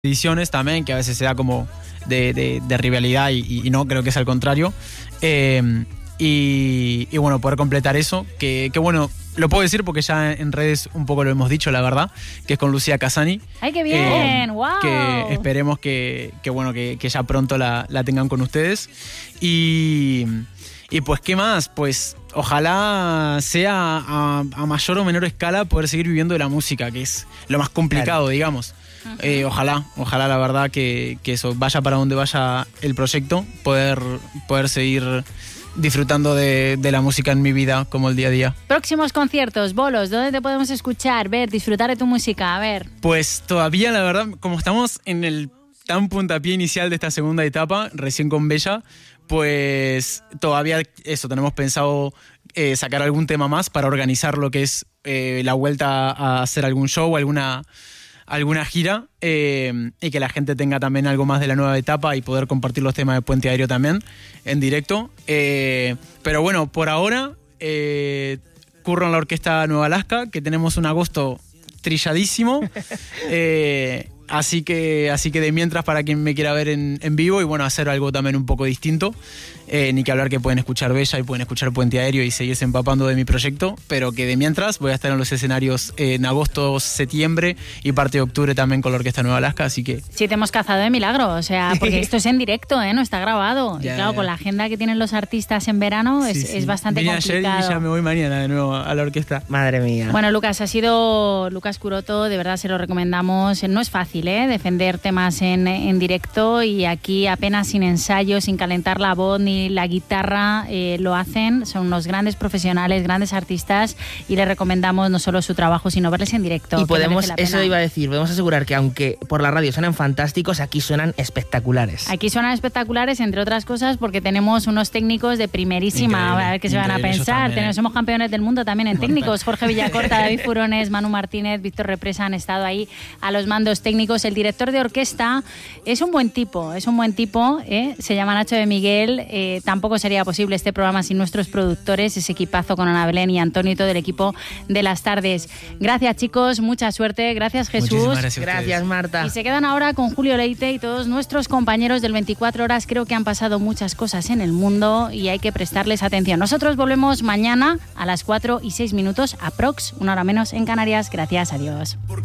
ediciones también, que a veces se da como de rivalidad y no, creo que es al contrario. Y bueno, poder completar eso, que bueno, lo puedo decir porque ya en redes un poco lo hemos dicho, la verdad, que es con Lucía Casani. ¡Ay, qué bien! ¡Wow! Que esperemos que ya pronto la tengan con ustedes. Y pues, ¿qué más? Pues ojalá sea a mayor o menor escala poder seguir viviendo de la música, que es lo más complicado, digamos. Ojalá la verdad que eso vaya para donde vaya el proyecto, poder seguir disfrutando de la música en mi vida como el día a día. Próximos conciertos, bolos, ¿dónde te podemos escuchar, ver, disfrutar de tu música? A ver. Pues todavía, la verdad, como estamos en el tan puntapié inicial de esta segunda etapa, recién con Bella, pues todavía eso, tenemos pensado sacar algún tema más para organizar lo que es la vuelta a hacer algún show, alguna gira, y que la gente tenga también algo más de la nueva etapa y poder compartir los temas de Puente Aéreo también en directo. Pero bueno, por ahora curro en la Orquesta Nueva Alaska, que tenemos un agosto trilladísimo. Así que de mientras, para quien me quiera ver en vivo y bueno, hacer algo también un poco distinto. Ni que hablar que pueden escuchar Bella y pueden escuchar Puente Aéreo y seguirse empapando de mi proyecto, pero que de mientras voy a estar en los escenarios en agosto, septiembre y parte de octubre también con la Orquesta Nueva Alaska, así que... Sí, te hemos cazado de milagro, o sea, porque esto es en directo, no está grabado. Y claro, con la agenda que tienen los artistas en verano es bastante Vine complicado. ayer y ya me voy mañana de nuevo a la orquesta. Madre mía. Bueno, Lucas, ha sido Lucas Curoto, de verdad se lo recomendamos. No es fácil, defender temas en directo, y aquí apenas sin ensayo, sin calentar la voz ni la guitarra, lo hacen. Son unos grandes profesionales, grandes artistas, y les recomendamos no solo su trabajo, sino verles en directo. Y podemos, eso iba a decir, podemos asegurar que aunque por la radio suenan fantásticos, aquí suenan espectaculares. Aquí suenan espectaculares, entre otras cosas, porque tenemos unos técnicos de primerísima. Increíble, a ver qué se van a pensar. Somos campeones del mundo también en técnicos. Jorge Villacorta, David Furones, Manu Martínez, Víctor Represa han estado ahí a los mandos técnicos. El director de orquesta es un buen tipo, se llama Nacho de Miguel. Tampoco sería posible este programa sin nuestros productores, ese equipazo con Ana Belén y Antonio y todo el equipo de las tardes. Gracias, chicos, mucha suerte. Gracias, Jesús. Gracias, Marta. Y se quedan ahora con Julio Leite y todos nuestros compañeros del 24 horas. Creo que han pasado muchas cosas en el mundo y hay que prestarles atención. Nosotros volvemos mañana a las 4:06 aprox, una hora menos en Canarias. Gracias, adiós.